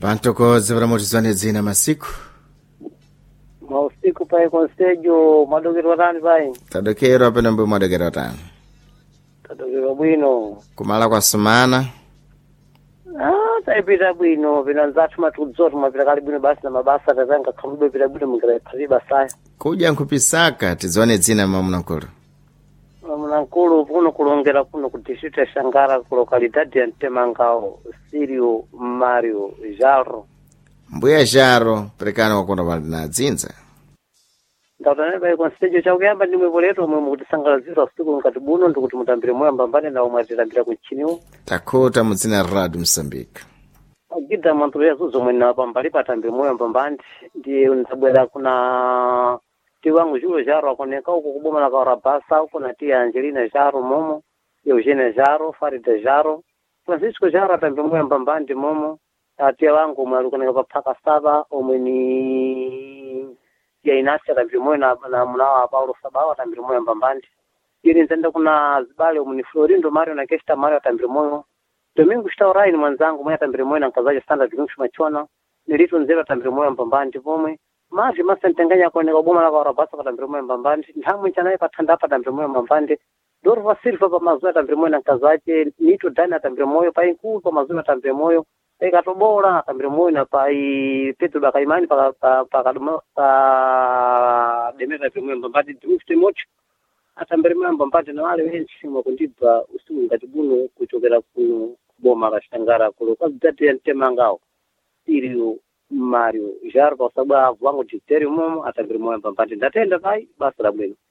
Pantokoze para motizwane dzina masiku. Mausiku pai konsejo madogero watani pai. Tadokero apena mbu madogero watani. Tadogero bwino. Kumala kwa sumana. Taipita bwino vina nzatu matudzoti mapita kali bwino basi na mabasa tazanga kamudo pita bwino mkira pali basaya. Kuja nkupisaka tizwane dzina mamunakulu. Mamunakulu kuno kulongera kuno kutishita Shangara ku lokalidadi ya Ntemangao Sirio Mario Jaro. Mbuya Jaro prekana wakona wali na dzinza. Ndautane pai konsejo chakuyamba ndimwe poleto mwe mukutisangalazira usiku ngati buno ndikuti mutambire moyo mbambane na omwe atitambira kuchiniwo. Takota mudzina Radio Msambika. Agida manthu yazuzo mwena pambali patambire moyo mbambandi ndiye ndabwera kuna tiwangu Julo Jaro akoneka uko kuboma la Karabasa uko na tia Angelina Jaro momo, Eugenia Jaro, Farida Jaro, Francisco Jaro atambire moyo mbambandi momo, atia wangu mwe alukoneka papaka saba omwe ni ya Inasi atambire moyo na munawa Paulo Sabawa atambire moyo mbambandi. Ili nzenda kuna Zibale omwe ni Florindo Mario na Kesta Mario atambire moyo. Domingo Staurai ni mwanzangu mwenye atambire moyo na nkazaji Standard Junction Machona. Nilitu nzela atambire moyo mbambandi pomwe. Maji masa ntenganya kwa neka boma la Karabasa atambire moyo mbambandi. Nhamu nchanaye patanda hapa atambire moyo mbambandi. Doro Vasilva pa mazuwa atambire moyo na nkazaji. Nito Dani atambire moyo. Pai Nkulu pa mazuwa atambire moyo. Pai Katobola atambire moyo na pai Petro Bakaimani pa Demeta atambire moyo mbambandi. Dimufte mocho. Atambire moyo mbambandi na wale wenchi mwakundipa usiku ngati buno kuchokera kuno boma la Shangara kulo kwa dati ya Ntemangao Sirio Mario Jaro kwa sababu wangu jiteri momo atambire moyo mbambandi ndatenda pai basi la bwino.